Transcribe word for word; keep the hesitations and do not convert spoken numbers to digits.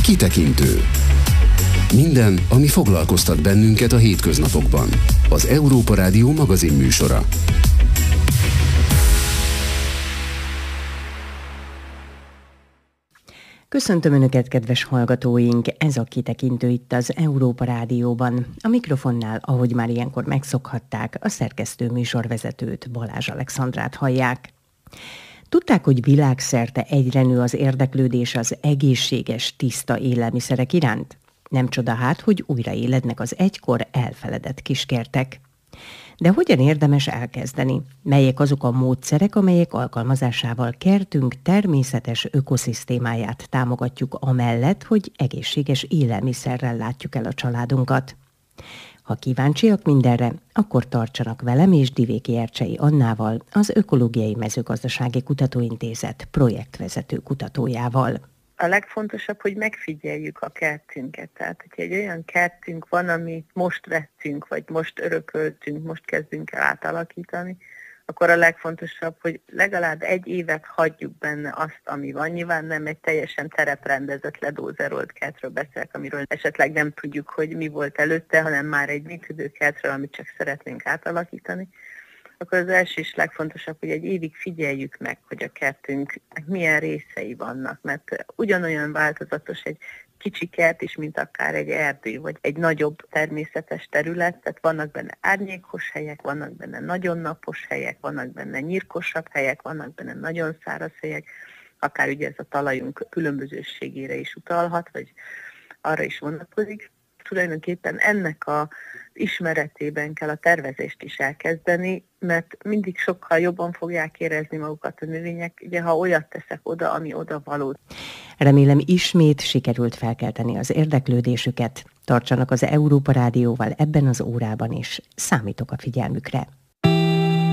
Kitekintő. Minden, ami foglalkoztat bennünket a hétköznapokban. Az Európa Rádió magazinműsora. Köszöntöm Önöket, kedves hallgatóink! Ez a Kitekintő itt az Európa Rádióban. A mikrofonnál, ahogy már ilyenkor megszokhatták, a szerkesztő műsorvezetőt, Balázs Alexandrát hallják. Tudták, hogy világszerte egyre nő az érdeklődés az egészséges, tiszta élelmiszerek iránt? Nem csoda hát, hogy újraélednek az egykor elfeledett kiskertek. De hogyan érdemes elkezdeni? Melyek azok a módszerek, amelyek alkalmazásával kertünk természetes ökoszisztémáját támogatjuk amellett, hogy egészséges élelmiszerrel látjuk el a családunkat? Ha kíváncsiak mindenre, akkor tartsanak velem és Divéki Ercsei Annával, az Ökológiai Mezőgazdasági Kutatóintézet projektvezető kutatójával. A legfontosabb, hogy megfigyeljük a kertünket. Tehát, hogyha egy olyan kertünk van, amit most vettünk, vagy most örököltünk, most kezdünk el átalakítani, akkor a legfontosabb, hogy legalább egy évet hagyjuk benne azt, ami van. Nyilván nem egy teljesen tereprendezett, ledózerolt kertről beszélek, amiről esetleg nem tudjuk, hogy mi volt előtte, hanem már egy működő kertről, amit csak szeretnénk átalakítani. Akkor az első és legfontosabb, hogy egy évig figyeljük meg, hogy a kertünknek milyen részei vannak, mert ugyanolyan változatos egy kicsi kert is, mint akár egy erdő, vagy egy nagyobb természetes terület, tehát vannak benne árnyékos helyek, vannak benne nagyon napos helyek, vannak benne nyírkosabb helyek, vannak benne nagyon száraz helyek, akár ugye ez a talajunk különbözőségére is utalhat, vagy arra is vonatkozik. Tulajdonképpen ennek a ismeretében kell a tervezést is elkezdeni, mert mindig sokkal jobban fogják érezni magukat a növények, ugye ha olyat teszek oda, ami oda való. Remélem ismét sikerült felkelteni az érdeklődésüket. Tartsanak az Európa Rádióval ebben az órában is. Számítok a figyelmükre.